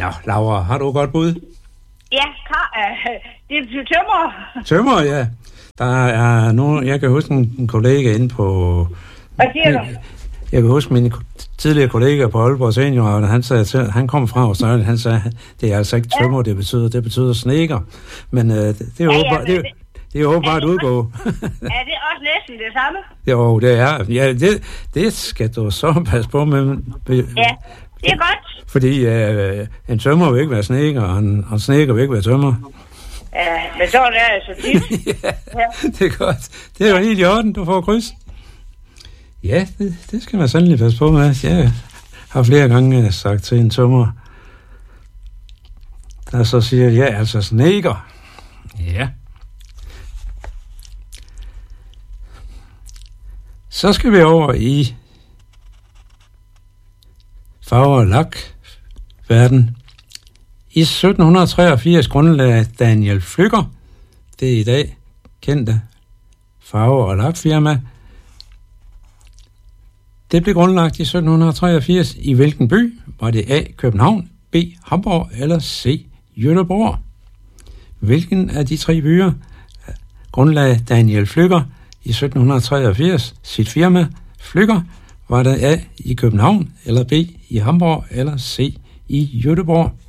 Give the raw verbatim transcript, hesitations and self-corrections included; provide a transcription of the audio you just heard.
Nå, Laura, har du et godt bud? Ja, kar, øh, det er tømmer. Tømmer, ja. Der er nogen, jeg kan huske en, en kollega inde på... Hvad siger du? Jeg kan huske min tidligere kollega på Aalborg Senior, og han sagde til, han kom fra Australien, han sagde, det er altså ikke tømmer, ja. det betyder, det betyder snedker. Men øh, det, det er ja, åbenbart, ja, det, det er åbenbart udgå. Er det også næsten det samme? Jo, det er. Ja, det, det skal du så passe på med. Ja, det er godt. Fordi øh, en tømmer vil ikke være snedker, og en, og en snedker vil ikke være tømmer. Ja, men så er det altså tit. ja, ja, det er godt. Det er jo helt i orden, du får kryds. Ja, det, det skal man sandelig passe på med. Jeg har flere gange sagt til en tømmer, der så siger, ja, altså snedker. Ja. Så skal vi over i farver og lak verden. I sytten treogfirs grundlagde Daniel Flügger, det er i dag kendte farver- og lakfirma. Det blev grundlagt i sytten treogfirs. I hvilken by? Var det A. København, B. Hamburg eller C. Göteborg? Hvilken af de tre byer grundlagde Daniel Flügger i sytten treogfirs sit firma Flügger? Var det A. i København eller B. i Hamburg eller C. i Göteborg?